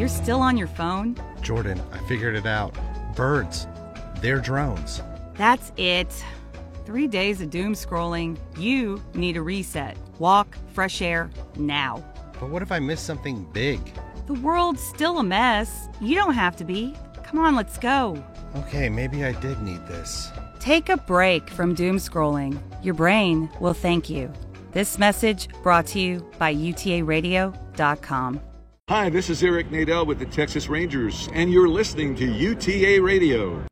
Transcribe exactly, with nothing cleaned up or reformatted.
You're still on your phone? Jordan, I figured it out. Birds. They're drones. That's it. Three days of doom scrolling. You need a reset. Walk, fresh air, now. But what if I miss something big? The world's still a mess. You don't have to be. Come on, let's go. Okay, maybe I did need this. Take a break from doom scrolling. Your brain will thank you. This message brought to you by U T A radio dot com. Hi, this is Eric Nadel with the Texas Rangers, and you're listening to U T A Radio.